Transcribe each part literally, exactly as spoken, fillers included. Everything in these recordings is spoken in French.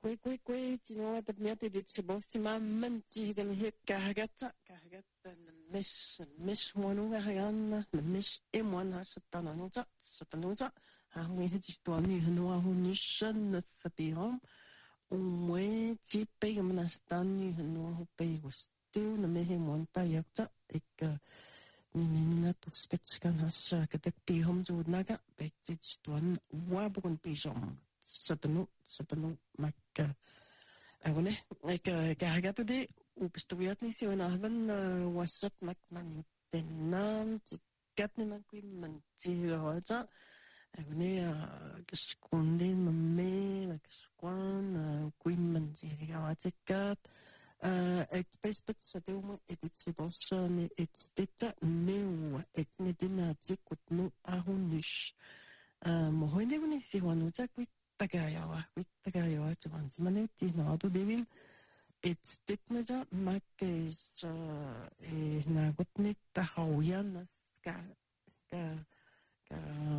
Kwe kwe kwe tino at miate dit se bosti ma manti den hit kahagata kahagata na mes mes wanu gahagan na mes emwan hasatana nota satanota ha mwe hit to ni hno hu ni shan na sapiram umwe ti pe gamna stani hno hu pe gustu na me he monta yakta ik ni ni na to sketch kan hasha katak pi hom ju naga pe ti tuan wa bukun pi som satanu satanu mak agone ik kahagata de upistuviat ni si wanahban wasat mak man tenam tikat ni man kuin man ti rawaja agone kaskunde mamme kaskwan kuin man ti rawaja ik pespet sa de mo edit si bossa ni etsteta new ik ni dinati kutnu ahunish mo hoine ni si wanuja kwit tagayawa kwit tagayawa tuan mane ti na do devin it's ditmeja makes eh na gotni tahawian ka ka ka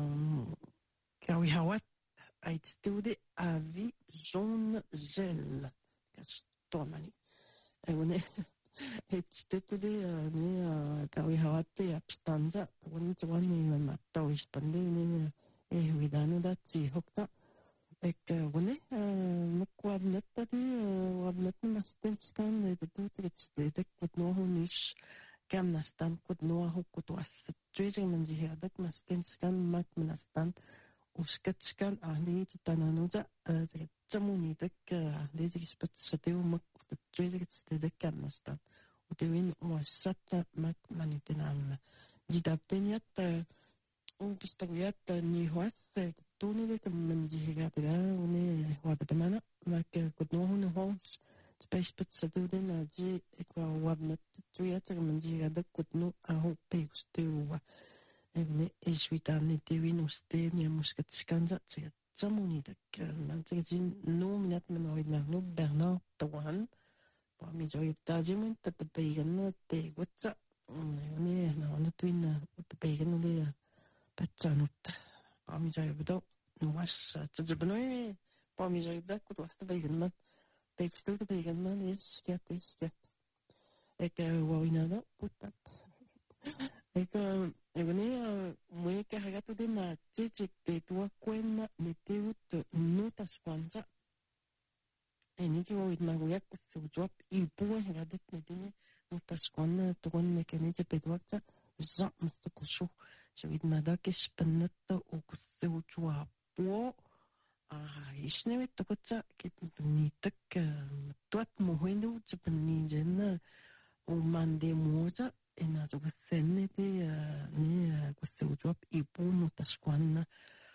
ka wi hawat ait stude avi jaune gel kastomani agone it's stude ni ka wi hawat ya pstanja woni tuan ni ma tawish pande ni eh widanu da ti hokta ik wone mkwad netta di wab netta mastens kan de doet stedek wat no hunish kam nastan kot no hu kot was tracing man ji hadak mastens kan mak nastan uskats kan ahli tananoja de chamuni dek de ji spet sateu mak de tracing stedek kam nastan utewin wasat mak manitinam ji dapteniat un pistaviat ni was tuni de man ji gatira une wabatamana mak kutno hun hos space put sadu de na ji ekwa wabnat tuyat man ji gadak kutno aho pegstu ne eswitani de winuste ni muskat skanja tsia chamuni de man tsia ji no minat man oid na no bernard tawan pa mi joy tajimun tat pegan te whatsa ne na on twin tat pegan de patsanut Pamijaibda was tzibnoi Pamijaibda could was the bacon man. Takes to the bacon man is get is get. Ek wawinada put that. Ek evene mueke hagato de na chichik de tua quen neteut nutas quanta. And you with my work to drop e boy hagadet nedine nutas quan to one mechanism pedwata. Zat Mister Kushu, so with Madakis Panetta or Kusuja Bo. Ah, is never to put that getting to me took twat Mohendo to Panijana or Mande Moza in a vicinity near Kusuja Ibu Mutasquana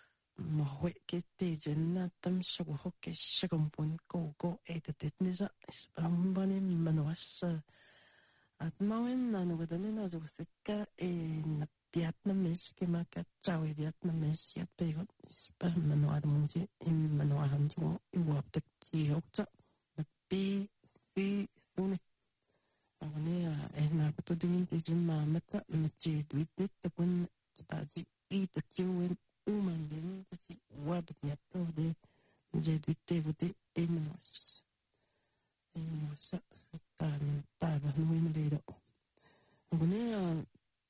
Mohwekete Jenna Tam so hoke second point go go eight at it Niza is Bambani Manoas. At mawen na nugadani na zuwasika e na Vietnamese ke maka chawe Vietnamese yat pegot ispa manuad munji in manuahan jo i waptek ti hokta na pi si sune agone e na kuto dingin ti jim mamata mchi dwitit takun tipaji i ta kiwen uman din ti wabet nyato de je dwitte gote e manuas e manuas tan taba nuin ledo agone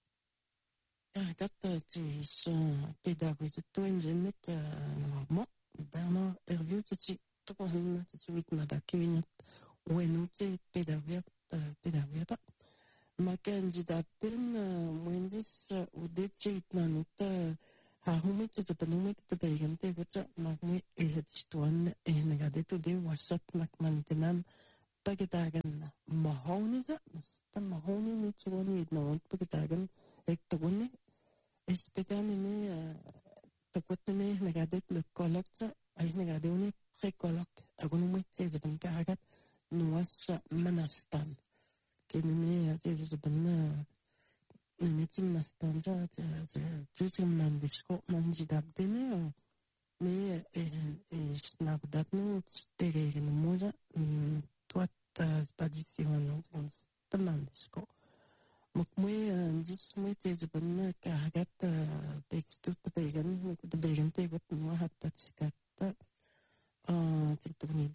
ja dat ti so pedagogie to ingenet no dana erviut ti to hin ti wit mada kevin wenu ti pedagogie pedagogie ta ma candidaten mwendis u de chit nanut ha humit ti penumit te pegante gotsa magni e stuan e negadeto de wasat mak mantenan pagitagan mahoni sa sta mahoni ni choni no pagitagan ek togone estetani me tokotne negadet le kolokta ay negadoni prekolok agonu me tsezen kagat nuas manastan kenime tsezen metim nastan ja tsezen mandisko manjidabdene me e snabdatnu teregen moza tuat spadisiwan tamandisko mukmwe jis mwe tezban kagat tekstu tapegan tapegan tegot no hatat sikata ah tikuni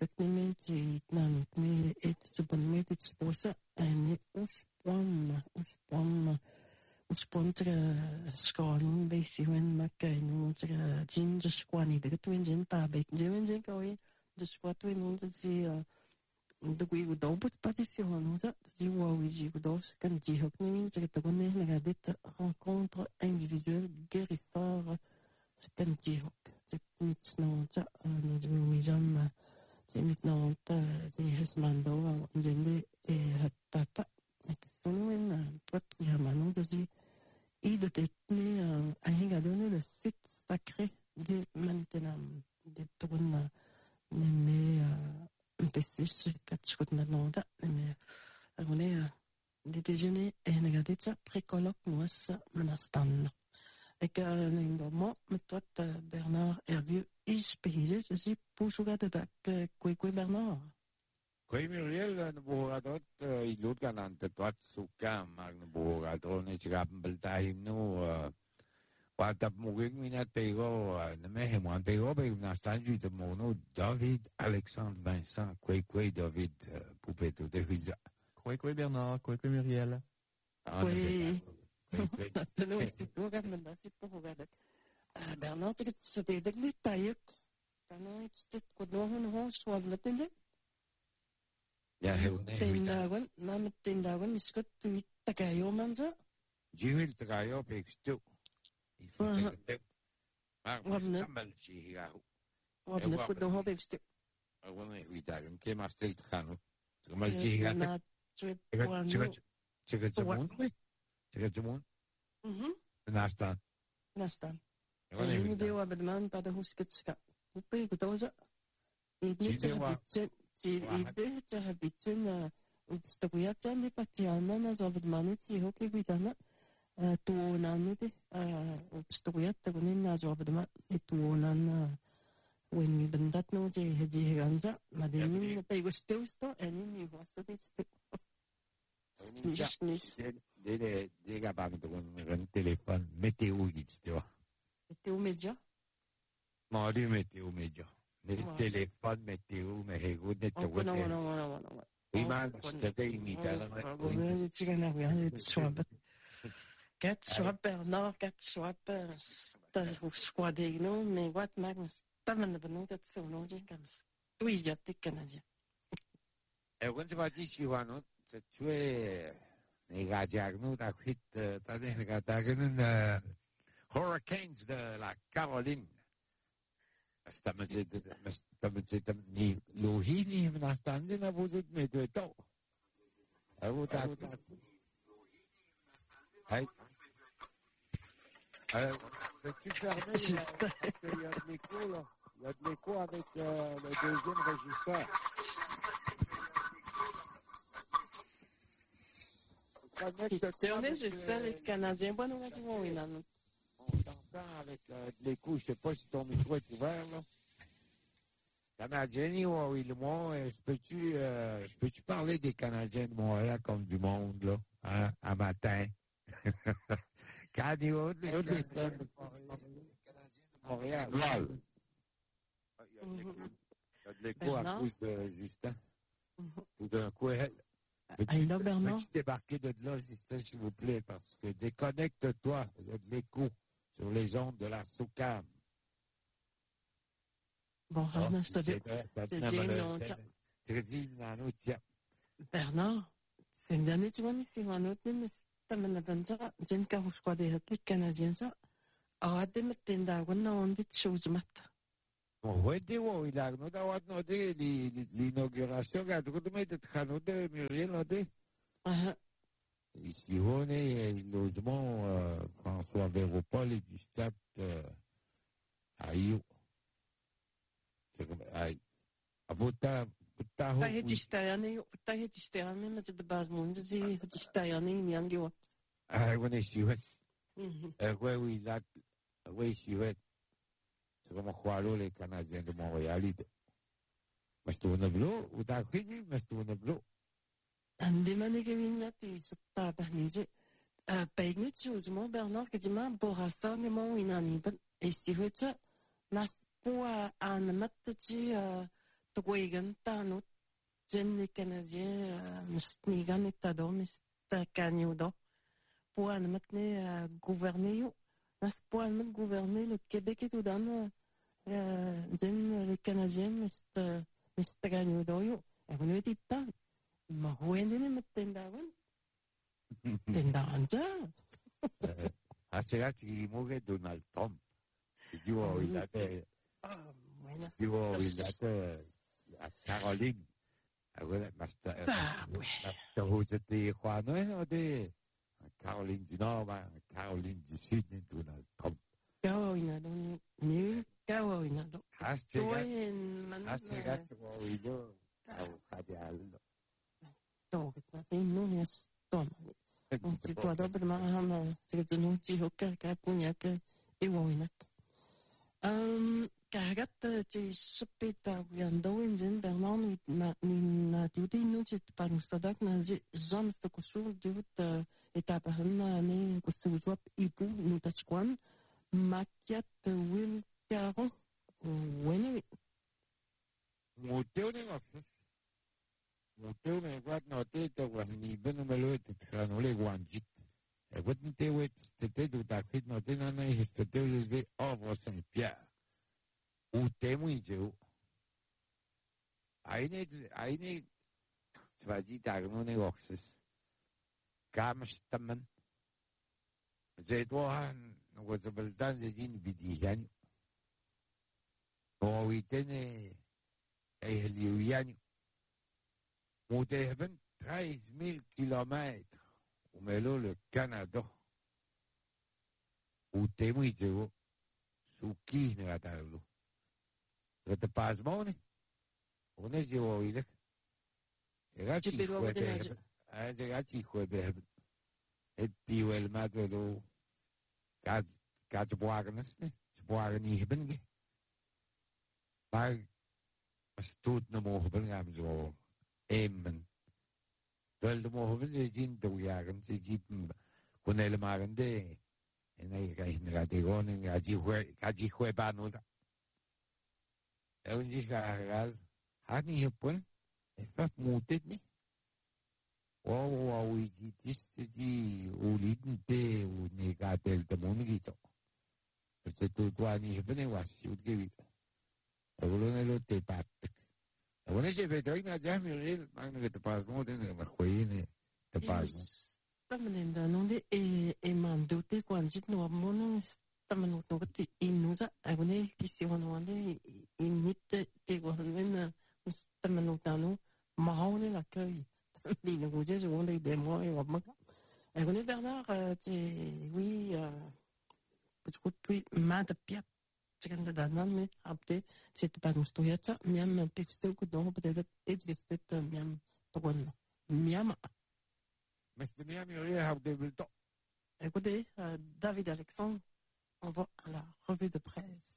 dat niet meer, die nou niet het te ben met het sposa en uspon, uspon, uspon ter schaling basic when makin ter jin de squani de twin jin pa bek jin jin koi de squat twin und de de kui u do but partition usa de wa wi ji dos kan ji hok ni ter te gonne na dit rencontre individuelle guérisseur spen ji hok mit no ta no de mi jam mit no ta ji has mando jende e hatta pa sono in pot ya mano de et de tenir à regarder le site sacré de maintenant de tourner mais un peu plus quatre choses maintenant da mais on est de déjeuner et regarder ça précolloque moi ça menastan et que l'endroit mais toi Bernard Hervieux is payé ceci pour jouer de da quoi quoi Bernard Quei Muriel ne boradot i lut ganante tot suka mag ne boradot ne chigam beltaim no Pata mugin mina tego ne me hemon tego be na stanju de mono David Alexandre Vincent quei quei David Poupeto de Hilda quei quei Bernard quei quei Muriel quei no c'est tout regarde maintenant c'est pour regarder Bernard tu c'était de détail tano c'est quoi donc on soit le télé Ja, heel nee. Tindawan, na tindawan iskot tuit tagayo man zo. Jihil tagayo pekstu. Ifo Maar stamel chihiga. Wabne ko do ho pekstu. Wabne witagan ke maar stil te gaan. Maar chihiga. Na trip one. Chega jamon. Chega jamon. Mhm. Nastaan. Nastaan. Wabne de wabdman pa de husketska. Upe ko do zo. Idni te Ci ide te habitin ubstaguiatan de patiana na zobdmani ci hoke guidana tu nanu de ubstaguiat te gunin na zobdma tu nan when mi bendat no je heji ganza madeni pe gusto sto eni mi wasa de sto ni de de de gabam to un telefon meteo gitsto meteo media ma di meteo media nel telefono meteo me hego de to no no no no no iman state imita la ci che na guarda swab cat swab Bernard cat swab sta squadino me what magnus tamen benuta sono je kams tu ja te canadien e quando va dici quando cioè nei gadiagno da quit da ne gadiagno hurricanes de la Caroline Stammet stammet ni lohini na stande na budut me do to. Avu ta. Hai. Euh, tu permets, il y a de l'écho là. Il y a de l'écho avec euh, le deuxième régisseur. C'est juste les Canadiens, bon, on va dire, oui, non. On t'entend avec euh, de l'écho, je sais pas si ton micro est ouvert, là. Canadiens, oui, le monde, je peux-tu, euh, je peux-tu parler des Canadiens de Montréal comme du monde, là, hein, à matin? Canadiens de Montréal. Il y a de l'écho à cause de Justin. Tout d'un coup, elle. Peux-tu, peux-tu débarquer de là, Justin, s'il vous plaît, parce que déconnecte-toi, il y a de l'écho sur les ondes de la Soukam. Bon, Arnaud, c'est de... Bernard, c'est une dernière, tu vois, mais c'est un autre, mais c'est un aventure, j'ai une carrière, je crois, des Canadiens, ça. Alors, des matins d'agua, on dit choses mat. Oui, des fois, il a noté l'inauguration, il a noté de Trano de Muriel, ici, on est le logement François Véropol et du stade à Io. A Bota, Bota, Tá registrando, tá registrando, mas de base muito de registrando em minha língua. Ah, eu nem sei. É, oui, là, oui, c'est c'est comme Jualo, les Canadiens de Montréal. Mais tu ne veux ou t'as fini, mais tu ne veux. Andi mani que vinha ti sutta banije. Euh, Peignit justement Bernard que dit ma borassa ne mon inani ben et si vous tu nas pour un matchi Togoigan tanut jen les Canadiens mstnigan etado msta kanyudo poan matne gouverner yo nas poan mat gouverner le Québec et tout dan jen les Canadiens msta msta kanyudo yo e wono etitta ma hoendene mat tendawan tendanja Asegati muge Donald Trump. Digo, il a fait, ah buenas digo, il a fait a Caroline. Agora, mas ta, ah mas ta hoje te Juan, no de Caroline du Nord, Caroline du Sud, Donald Trump. Carolina don ni Carolina don Asegati, toen man asegati mo ilo, au kadial. to te non è stomani non si trova dopo ma ma se che non si hokka ka punya ka e woina um kagat ci spetta viando in gen Bernard na na tutti non ci parlo sadak na je zon sto kosu divut etapa hanna ne kosu job ipu nu tachkwan makiat wil karo wene Muteu ne ngofs. Muteu ne kwat no te to wa ni benu melo te tranole wanjit. E wat ni te wet te te du ta fit no te na na te te de ovo Saint Pierre. U te mu je. Ai ne ai ne twaji ta no ne ngofs. Kam stammen. Ze to han no te beldan de din bidihan. O itene e liuiani. Mutehben treize mille kilomètres. Ou melo le Canada. Ou te mu je. Su ki ne atalo. Le te pasmone. On est je o ile. Era ci ci però fue vedere de. Ah, era ci fue de. Et puis el matelo. Kat kat boagnes ne. Boagen ni hebben ge. Maar stoot na mo hebben gaan zo emmen. Wel de mo hebben ze zien de jaren ze zien kon helemaal en de en hij ga in de gewoon en ga die hoe ga die hoe baan hoor. En die ga gaan had niet gepun. Het was moet het niet. Wow wow die is die uliden te u negatel de monigito. Het tot wani hebben was je gewiet. Evoluzione lo te patte. E vuole se vedo in già mi il magno che te passa mo te ne marcoine te passa. Tamanenda nonde e e mandote quanti no mono tamanuto che inusa agone che si vanno ande inite che guardano tamanutano mahone la cueille. Bine guje je wonde de mo e wabma. Agone Bernard te oui peut-être puis mad piap Чекам да знам апте се тапан стояча мям пексте ко дом бъде езгестет мям тогон мям Mais c'est bien mieux à de bulto. écoutez David Alexandre on va à la revue de presse.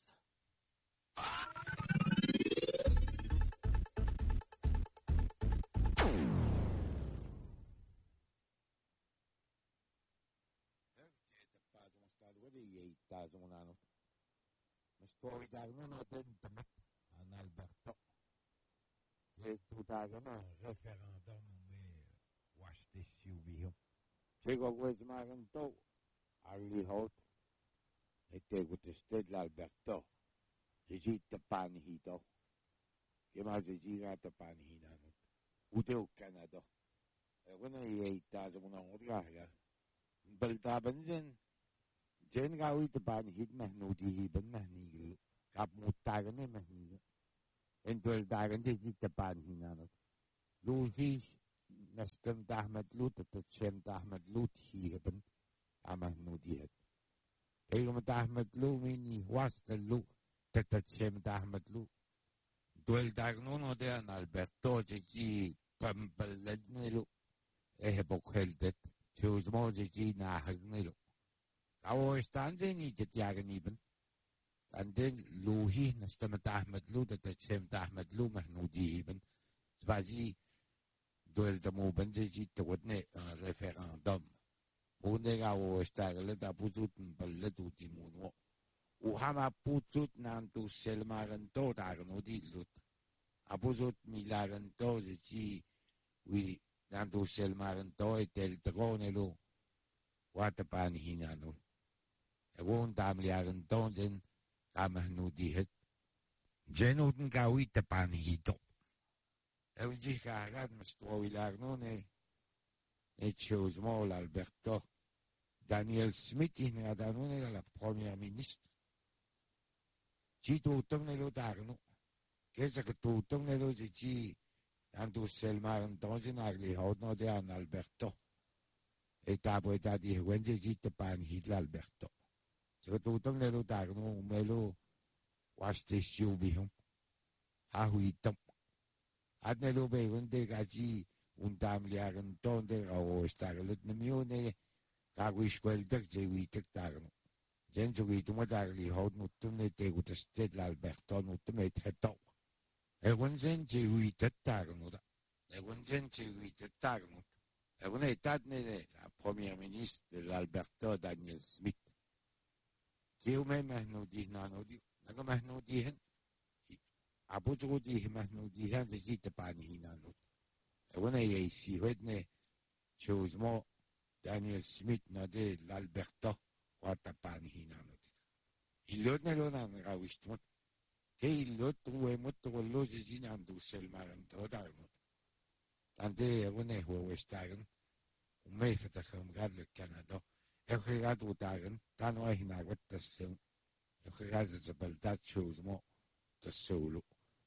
Story dagno no den tamat en Alberta. C'est tout dagno un référendum mais washte siubio. Chego gwez maganto arli hot ete gutested l'Alberta. Jiji tapani hito. Kema jiji na tapani hinano. Ute au Canada. E wana ye ita zona ngorga ya. Balta banzen Jen gawi tapani hit mahnudi hiban mahni. Kap mutagan ne mahni. Entwel dagan de jit tapani hinano. Lusis nastem tahmat lut at chem tahmat lut hiban amahnudi het. Kegum tahmat lu mini wasta lu tat chem tahmat lu. Dwel dagan no de an Alberto ji pambeled ne lu. Eh bokheldet. Choose mo ji na hagne lu. Awo stande ni jetiagan iben. Anden luhi nastamat Ahmed lu dat chem Ahmed lu mahnudi iben. Zbaji duel de mo bende ji te wotne un référendum. Une awo stagle da puzut balle tuti muno. U hama puzut nan tu selmagan to dagan udi lut. Abu abuzot milarento ci wi nandu selmarento e tel tronelo watapan hinano egon damliarento den kamahnu dihet genuten gawita pan hito e ji kagat mastroilarno ne e chosmo l'Alberto Daniel Smith in adanone la première ministre ci tutto nello darno che se che tutto nello ci andu selmarento den agli hodno de an Alberto e tabo e tadi wenje ci te pan hit l'Alberto se tutto nello darno melo waste shubihum ha huitam adnelo be wende gaji un tamliaren tonde o starlet nemione kagui squelder je witek tarno genjo wituma darli hod nutum te gutastet l'Alberto nutum et heto e wonzen je witek tarno da e wonzen je witek tarno e won etat ne la première ministre de l'Alberto Daniel Smith qui même nous dit non dit naga mahnu dihen abuju di mahnu dihen de jite pani hinanu e wona ye si wedne chosmo Daniel Smith na de l'Alberto wata pani hinanu il lodne lona nga wistmo che il lotto e motto lo jinandu selmaranto darno tante wona ho westagen un me fata kham gad le Canada e khagad utagen tanwa hinagat tasem Khagaza zabaltat chosmo ta solo.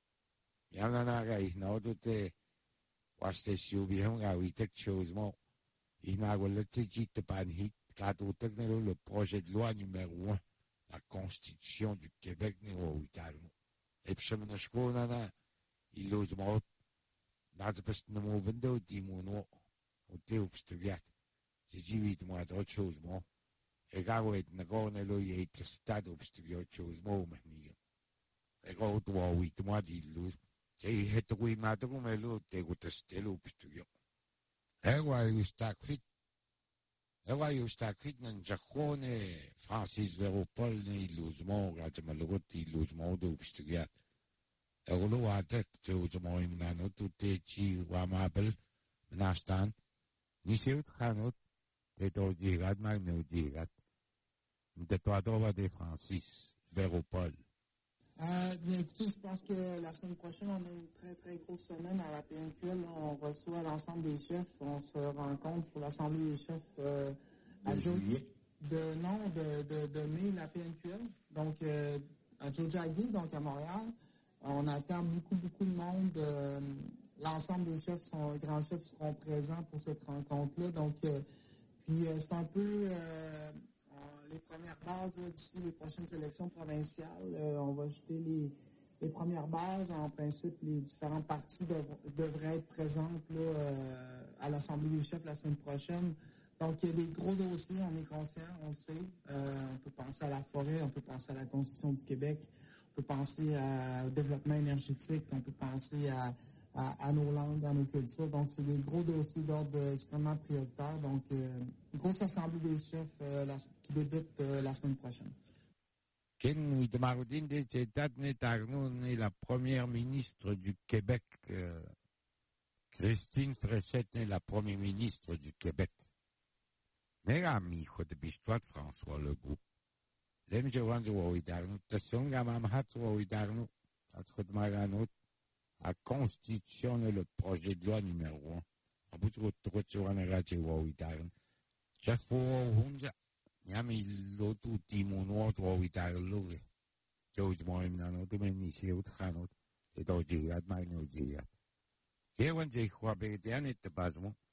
Yana naga ihnodo te waste shubi ham ga witek chosmo. Inagolete jite pan hit kato teknelo le projet de loi numéro un, la Constitution du Québec numéro italien. Et puis je me nana il lozmo nazapest namo vendo di mono o te obstruiat. Si jivit mo ad chosmo. E gago et nagone lo ye te stato obstrio chose mo mania e go to wi to ma di lu che het wi ma to come lo te go te stelo obstrio e wa yu sta fit e wa yu sta fit nan giacone Francis Veropol ne illusmo ga te ma lo ti illusmo do obstrio e lo wa te te o mo im nano tutte ci wa mabel nastan ni se ut khanot et do dirat ma no dirat de toi de Francis Veropol. Euh, bien, écoutez, je pense que la semaine prochaine, on a une très, très grosse semaine à la P N Q L. On reçoit l'ensemble des chefs. On se rencontre pour l'Assemblée des chefs euh, à de juillet. De, non, de, de, de mai, la P N Q L. Donc, euh, à Jojagi, donc à Montréal. On attend beaucoup, beaucoup de monde. Euh, l'ensemble des chefs, sont, les grands chefs seront présents pour cette rencontre-là. Donc, euh, puis euh, c'est un peu... Euh, les premières bases d'ici les prochaines élections provinciales. Euh, on va jeter les, les premières bases. En principe, les différents partis dev- devraient être présentes là, euh, à l'Assemblée des chefs la semaine prochaine. Donc, il y a des gros dossiers, on est conscient, on le sait. Euh, on peut penser à la forêt, on peut penser à la Constitution du Québec, on peut penser à, au développement énergétique, on peut penser à, à, à nos langues, à nos cultures. Donc, c'est des gros dossiers d'ordre extrêmement prioritaire. Donc, euh, grosse assemblée des chefs euh, la, qui débute euh, la semaine prochaine. Ken Widmarudin de Tatne Tarnoun est la première ministre du Québec. Euh, Christine Frechette est la première ministre du Québec. Mais amico de Bistoit François Legault. Lem Jovan Joidarno, Tasson Gamam Hat Joidarno, Tatskot Maranot, a constitutionné le projet de loi numéro un. A bout de Trotsuanera Joidarno. Jeff Hunja. Yami lotu timono Joidarno. George Moimano, the Menisi Utranot, the Dojiat Magno Jiat. Here when they Huabedian at the Basmo.